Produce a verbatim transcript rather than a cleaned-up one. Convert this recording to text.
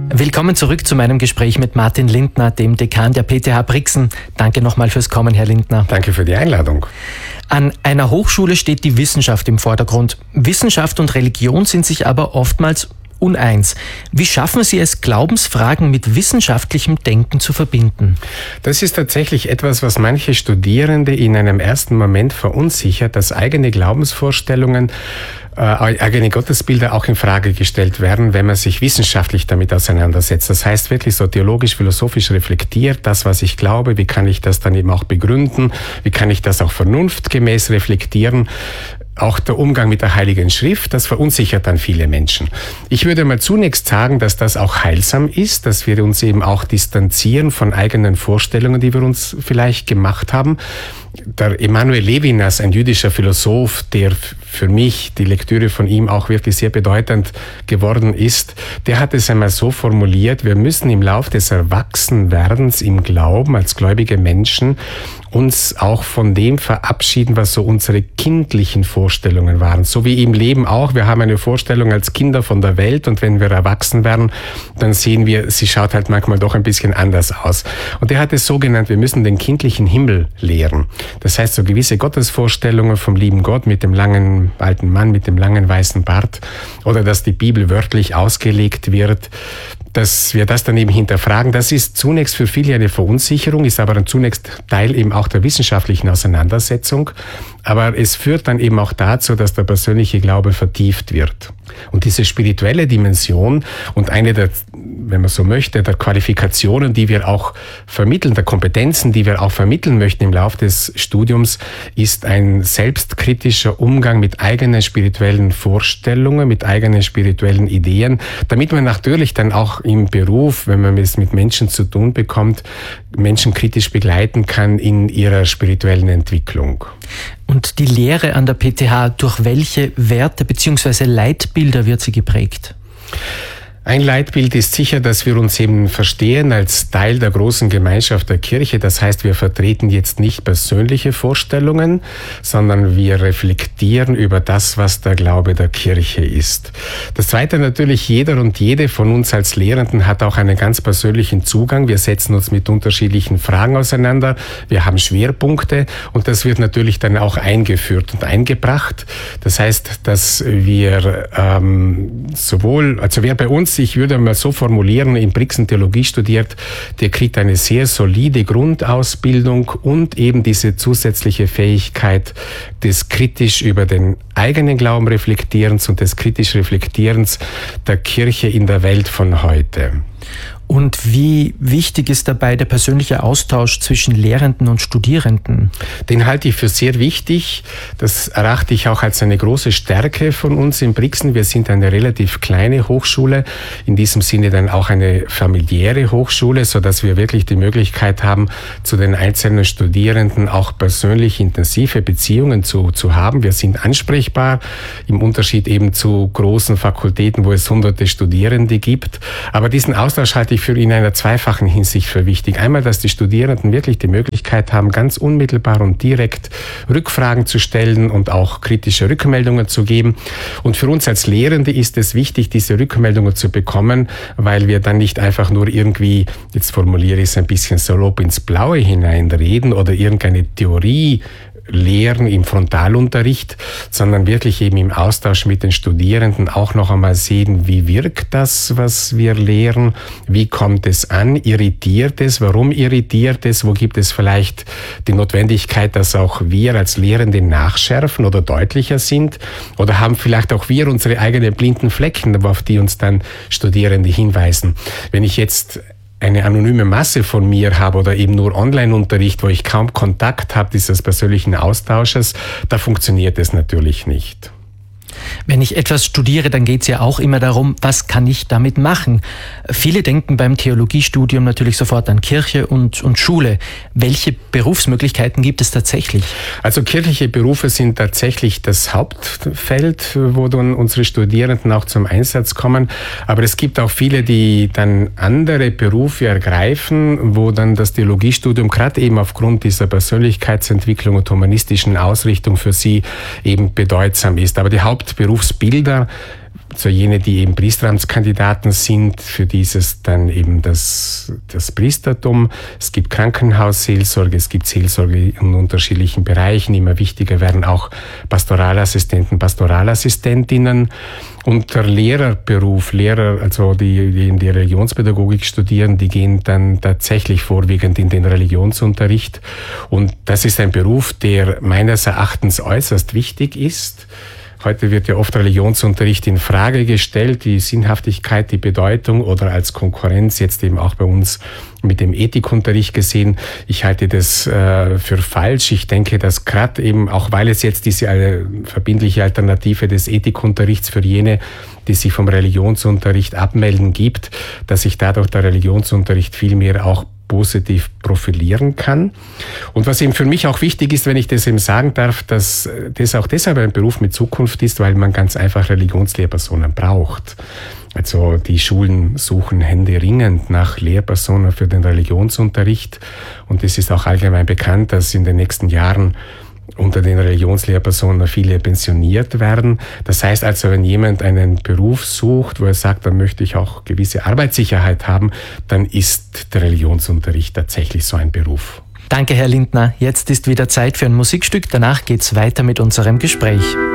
Willkommen zurück zu meinem Gespräch mit Martin Lindner, dem Dekan der P T H Brixen. Danke nochmal fürs Kommen, Herr Lindner. Danke für die Einladung. An einer Hochschule steht die Wissenschaft im Vordergrund. Wissenschaft und Religion sind sich aber oftmals uneins. Wie schaffen Sie es, Glaubensfragen mit wissenschaftlichem Denken zu verbinden? Das ist tatsächlich etwas, was manche Studierende in einem ersten Moment verunsichert, dass eigene Glaubensvorstellungen, äh, eigene Gottesbilder auch in Frage gestellt werden, wenn man sich wissenschaftlich damit auseinandersetzt. Das heißt wirklich so theologisch-philosophisch reflektiert, das, was ich glaube, wie kann ich das dann eben auch begründen, wie kann ich das auch vernunftgemäß reflektieren. Auch der Umgang mit der Heiligen Schrift, das verunsichert dann viele Menschen. Ich würde mal zunächst sagen, dass das auch heilsam ist, dass wir uns eben auch distanzieren von eigenen Vorstellungen, die wir uns vielleicht gemacht haben. Der Emanuel Levinas, ein jüdischer Philosoph, der für mich, die Lektüre von ihm auch wirklich sehr bedeutend geworden ist, der hat es einmal so formuliert: Wir müssen im Lauf des Erwachsenwerdens im Glauben als gläubige Menschen uns auch von dem verabschieden, was so unsere kindlichen Vorstellungen waren. So wie im Leben auch. Wir haben eine Vorstellung als Kinder von der Welt, und wenn wir erwachsen werden, dann sehen wir, sie schaut halt manchmal doch ein bisschen anders aus. Und er hat es so genannt: Wir müssen den kindlichen Himmel lehren. Das heißt, so gewisse Gottesvorstellungen vom lieben Gott mit dem langen alten Mann, mit dem langen weißen Bart, oder dass die Bibel wörtlich ausgelegt wird, dass wir das dann eben hinterfragen, das ist zunächst für viele eine Verunsicherung, ist aber dann zunächst Teil eben auch der wissenschaftlichen Auseinandersetzung. Aber es führt dann eben auch dazu, dass der persönliche Glaube vertieft wird. Und diese spirituelle Dimension und eine der, wenn man so möchte, der Qualifikationen, die wir auch vermitteln, der Kompetenzen, die wir auch vermitteln möchten im Laufe des Studiums, ist ein selbstkritischer Umgang mit eigenen spirituellen Vorstellungen, mit eigenen spirituellen Ideen, damit man natürlich dann auch im Beruf, wenn man es mit Menschen zu tun bekommt, Menschen kritisch begleiten kann in ihrer spirituellen Entwicklung. Und die Lehre an der P T H, durch welche Werte bzw. Leitbilder wird sie geprägt? Ein Leitbild ist sicher, dass wir uns eben verstehen als Teil der großen Gemeinschaft der Kirche. Das heißt, wir vertreten jetzt nicht persönliche Vorstellungen, sondern wir reflektieren über das, was der Glaube der Kirche ist. Das Zweite natürlich, jeder und jede von uns als Lehrenden hat auch einen ganz persönlichen Zugang. Wir setzen uns mit unterschiedlichen Fragen auseinander. Wir haben Schwerpunkte, und das wird natürlich dann auch eingeführt und eingebracht. Das heißt, dass wir ähm, sowohl, also wer bei uns, ich würde mal so formulieren, in Brixen Theologie studiert, der kriegt eine sehr solide Grundausbildung und eben diese zusätzliche Fähigkeit des kritisch über den eigenen Glauben Reflektierens und des kritisch Reflektierens der Kirche in der Welt von heute. Und wie wichtig ist dabei der persönliche Austausch zwischen Lehrenden und Studierenden? Den halte ich für sehr wichtig. Das erachte ich auch als eine große Stärke von uns in Brixen. Wir sind eine relativ kleine Hochschule, in diesem Sinne dann auch eine familiäre Hochschule, sodass wir wirklich die Möglichkeit haben, zu den einzelnen Studierenden auch persönlich intensive Beziehungen zu, zu haben. Wir sind ansprechbar, im Unterschied eben zu großen Fakultäten, wo es hunderte Studierende gibt. Aber diesen Austausch halte ich für in einer zweifachen Hinsicht für wichtig. Einmal, dass die Studierenden wirklich die Möglichkeit haben, ganz unmittelbar und direkt Rückfragen zu stellen und auch kritische Rückmeldungen zu geben. Und für uns als Lehrende ist es wichtig, diese Rückmeldungen zu bekommen, weil wir dann nicht einfach nur irgendwie, jetzt formuliere ich es ein bisschen salopp, ins Blaue hineinreden oder irgendeine Theorie lehren im Frontalunterricht, sondern wirklich eben im Austausch mit den Studierenden auch noch einmal sehen, wie wirkt das, was wir lehren, wie kommt es an, irritiert es, warum irritiert es, wo gibt es vielleicht die Notwendigkeit, dass auch wir als Lehrende nachschärfen oder deutlicher sind, oder haben vielleicht auch wir unsere eigenen blinden Flecken, auf die uns dann Studierende hinweisen. Wenn ich jetzt eine anonyme Masse von mir habe oder eben nur Online-Unterricht, wo ich kaum Kontakt habe dieses persönlichen Austausches, da funktioniert es natürlich nicht. Wenn ich etwas studiere, dann geht es ja auch immer darum, was kann ich damit machen? Viele denken beim Theologiestudium natürlich sofort an Kirche und, und Schule. Welche Berufsmöglichkeiten gibt es tatsächlich? Also kirchliche Berufe sind tatsächlich das Hauptfeld, wo dann unsere Studierenden auch zum Einsatz kommen. Aber es gibt auch viele, die dann andere Berufe ergreifen, wo dann das Theologiestudium gerade eben aufgrund dieser Persönlichkeitsentwicklung und humanistischen Ausrichtung für sie eben bedeutsam ist. Aber die Hauptberufsbilder so jene, die eben Priesteramtskandidaten sind, für dieses dann eben das, das Priestertum. Es gibt Krankenhausseelsorge, es gibt Seelsorge in unterschiedlichen Bereichen. Immer wichtiger werden auch Pastoralassistenten, Pastoralassistentinnen. Und der Lehrerberuf, Lehrer, also die, die in die Religionspädagogik studieren, die gehen dann tatsächlich vorwiegend in den Religionsunterricht. Und das ist ein Beruf, der meines Erachtens äußerst wichtig ist. Heute wird ja oft Religionsunterricht in Frage gestellt, die Sinnhaftigkeit, die Bedeutung oder als Konkurrenz, jetzt eben auch bei uns mit dem Ethikunterricht gesehen. Ich halte das äh, für falsch. Ich denke, dass gerade eben, auch weil es jetzt diese äh, verbindliche Alternative des Ethikunterrichts für jene, die sich vom Religionsunterricht abmelden, gibt, dass sich dadurch der Religionsunterricht viel mehr auch positiv profilieren kann. Und was eben für mich auch wichtig ist, wenn ich das eben sagen darf, dass das auch deshalb ein Beruf mit Zukunft ist, weil man ganz einfach Religionslehrpersonen braucht. Also die Schulen suchen händeringend nach Lehrpersonen für den Religionsunterricht. Und es ist auch allgemein bekannt, dass in den nächsten Jahren unter den Religionslehrpersonen viele pensioniert werden. Das heißt also, wenn jemand einen Beruf sucht, wo er sagt, dann möchte ich auch gewisse Arbeitssicherheit haben, dann ist der Religionsunterricht tatsächlich so ein Beruf. Danke, Herr Lindner. Jetzt ist wieder Zeit für ein Musikstück. Danach geht's weiter mit unserem Gespräch.